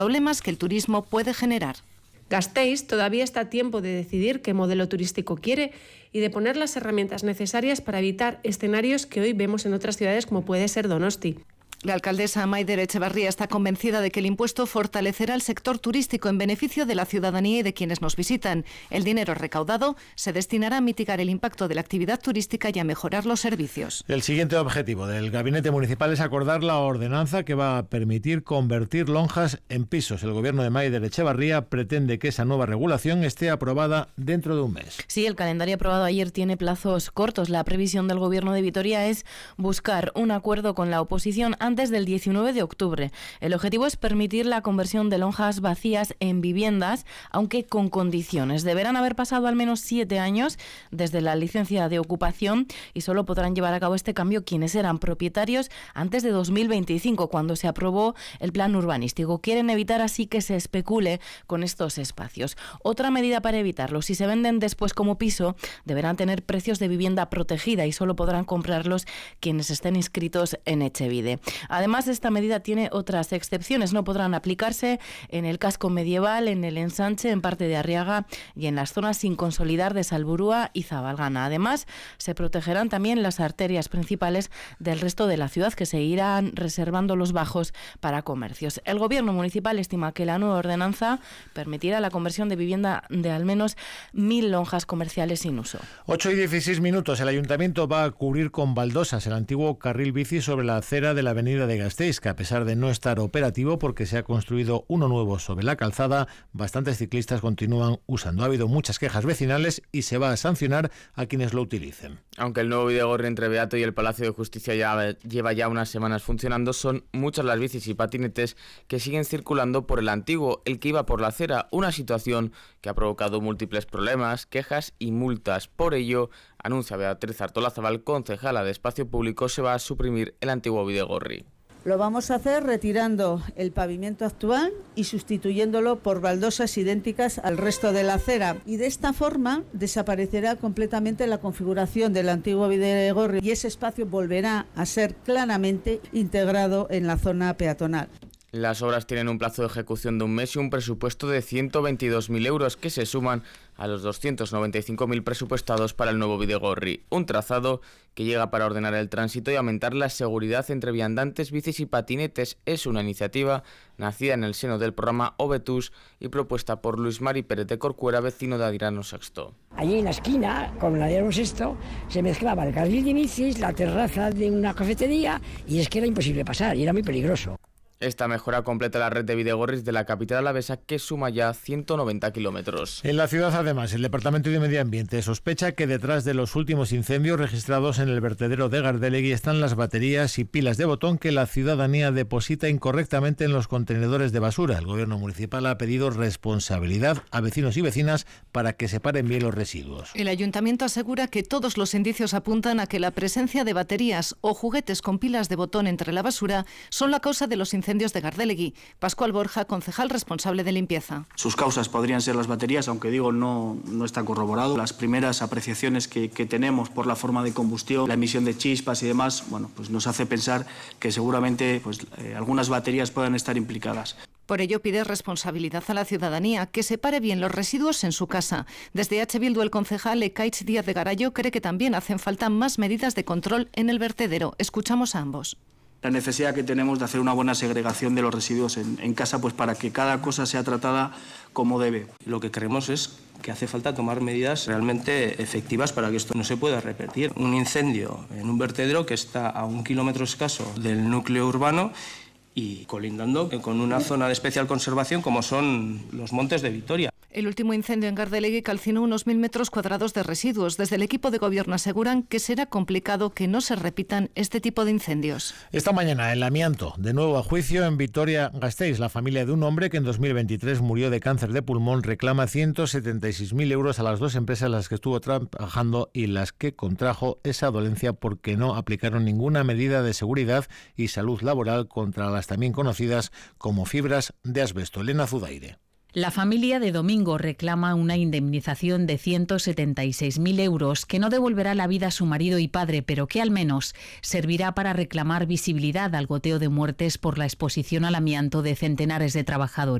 problemas que el turismo puede generar. Gasteiz todavía está a tiempo de decidir qué modelo turístico quiere y de poner las herramientas necesarias para evitar escenarios que hoy vemos en otras ciudades como puede ser Donosti. La alcaldesa Maider Etxebarria está convencida de que el impuesto fortalecerá el sector turístico en beneficio de la ciudadanía y de quienes nos visitan. El dinero recaudado se destinará a mitigar el impacto de la actividad turística y a mejorar los servicios. El siguiente objetivo del Gabinete Municipal es acordar la ordenanza que va a permitir convertir lonjas en pisos. El gobierno de Maider Etxebarria pretende que esa nueva regulación esté aprobada dentro de un mes. Sí, el calendario aprobado ayer tiene plazos cortos. La previsión del gobierno de Vitoria es buscar un acuerdo con la oposición antes del 19 de octubre. El objetivo es permitir la conversión de lonjas vacías en viviendas, aunque con condiciones. Deberán haber pasado al menos 7 años desde la licencia de ocupación y solo podrán llevar a cabo este cambio quienes eran propietarios antes de 2025, cuando se aprobó el plan urbanístico. Quieren evitar así que se especule con estos espacios. Otra medida para evitarlo: si se venden después como piso, deberán tener precios de vivienda protegida y solo podrán comprarlos quienes estén inscritos en Etxebide. Además, esta medida tiene otras excepciones. No podrán aplicarse en el casco medieval, en el ensanche, en parte de Arriaga y en las zonas sin consolidar de Salburua y Zabalgana. Además, se protegerán también las arterias principales del resto de la ciudad, que se irán reservando los bajos para comercios. El gobierno municipal estima que la nueva ordenanza permitirá la conversión de vivienda de al menos 1.000 lonjas comerciales sin uso. 8:16. El ayuntamiento va a cubrir con baldosas el antiguo carril bici sobre la acera de la avenida de Gasteiz, que a pesar de no estar operativo porque se ha construido uno nuevo sobre la calzada, bastantes ciclistas continúan usando. Ha habido muchas quejas vecinales y se va a sancionar a quienes lo utilicen. Aunque el nuevo Bidegorri entre Beato y el Palacio de Justicia lleva ya unas semanas funcionando, son muchas las bicis y patinetes que siguen circulando por el antiguo, el que iba por la acera, una situación que ha provocado múltiples problemas, quejas y multas. Por ello, anuncia Beatriz Artolazabal, concejala de Espacio Público, se va a suprimir el antiguo Bidegorri. Lo vamos a hacer retirando el pavimento actual y sustituyéndolo por baldosas idénticas al resto de la acera. Y de esta forma desaparecerá completamente la configuración del antiguo Bidegorri y ese espacio volverá a ser claramente integrado en la zona peatonal. Las obras tienen un plazo de ejecución de un mes y un presupuesto de 122.000 euros que se suman a los 295.000 presupuestados para el nuevo Bidegorri. Un trazado que llega para ordenar el tránsito y aumentar la seguridad entre viandantes, bicis y patinetes. Es una iniciativa nacida en el seno del programa Obetus y propuesta por Luis Mari Pérez de Corcuera, vecino de Adirano Sexto. Allí en la esquina, con la Adirano Sexto, se mezclaba el carril de bicis, la terraza de una cafetería y es que era imposible pasar y era muy peligroso. Esta mejora completa la red de Bidegorris de la capital alavesa, que suma ya 190 kilómetros. En la ciudad, además, el Departamento de Medio Ambiente sospecha que detrás de los últimos incendios registrados en el vertedero de Gardelegui están las baterías y pilas de botón que la ciudadanía deposita incorrectamente en los contenedores de basura. El gobierno municipal ha pedido responsabilidad a vecinos y vecinas para que separen bien los residuos. El ayuntamiento asegura que todos los indicios apuntan a que la presencia de baterías o juguetes con pilas de botón entre la basura son la causa de los incendios de Gardelegui. Pascual Borja, concejal responsable de limpieza. Sus causas podrían ser las baterías, aunque digo, no está corroborado. Las primeras apreciaciones que tenemos por la forma de combustión, la emisión de chispas y demás, pues nos hace pensar que seguramente algunas baterías puedan estar implicadas. Por ello pide responsabilidad a la ciudadanía, que separe bien los residuos en su casa. Desde H. Bildu, el concejal Ekaitz Díaz de Garayo cree que también hacen falta más medidas de control en el vertedero. Escuchamos a ambos. La necesidad que tenemos de hacer una buena segregación de los residuos en casa, pues para que cada cosa sea tratada como debe. Lo que creemos es que hace falta tomar medidas realmente efectivas para que esto no se pueda repetir. Un incendio en un vertedero que está a 1 kilómetro escaso del núcleo urbano y colindando con una zona de especial conservación como son los Montes de Vitoria. El último incendio en Gardelegui calcinó unos 1.000 metros cuadrados de residuos. Desde el equipo de gobierno aseguran que será complicado que no se repitan este tipo de incendios. Esta mañana, el amianto, de nuevo a juicio en Vitoria-Gasteiz. La familia de un hombre que en 2023 murió de cáncer de pulmón reclama 176.000 euros a las dos empresas en las que estuvo trabajando y las que contrajo esa dolencia porque no aplicaron ninguna medida de seguridad y salud laboral contra las también conocidas como fibras de asbesto. Elena Zudaire. La familia de Domingo reclama una indemnización de 176.000 euros que no devolverá la vida a su marido y padre, pero que al menos servirá para reclamar visibilidad al goteo de muertes por la exposición al amianto de centenares de trabajadores.